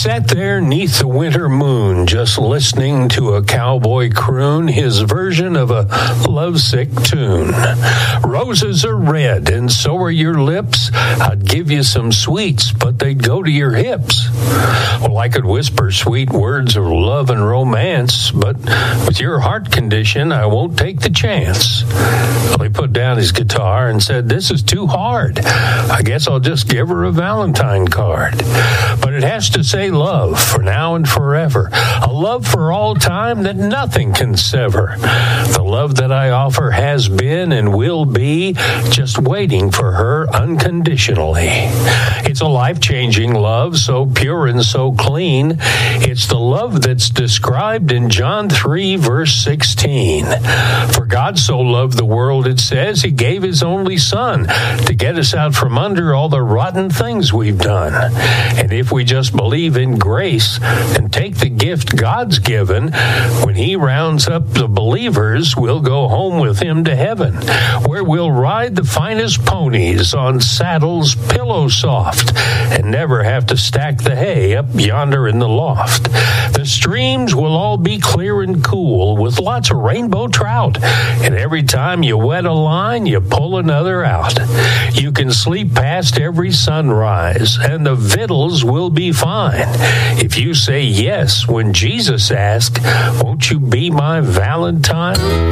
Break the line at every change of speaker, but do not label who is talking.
sat there neath the winter moon, just listening to a cowboy croon his version of a lovesick tune. Roses are red, and so are your lips. I'd give you some sweets, but they'd go to your hips. Well, I could whisper sweet words of love and romance, but with your heart condition, I won't take the chance. Well, he put down his guitar and said, this is too hard. I guess I'll just give her a Valentine card. But it has to say love for now and forever. A love for all time that nothing can sever. The love that I offer has been and will be just waiting for her unconditionally. It's a life-changing love, so pure and so clean. It's the love that's described in John 3, verse 16. For God so loved the world, it says, he gave his only son to get us out from under all the rotten things we've done. And if we just believe in grace and take the gift God's given, when he rounds up the believers, we'll go home with him to heaven, where we'll ride the finest ponies on saddles pillow soft and never have to stack the hay up yonder in the loft. The streams will all be clear and cool with lots of rainbow trout, and every time you wet a line, you pull another out. You can sleep past every sunrise, and the victuals will be fine. If you say yes when Jesus asked, won't you be my Valentine?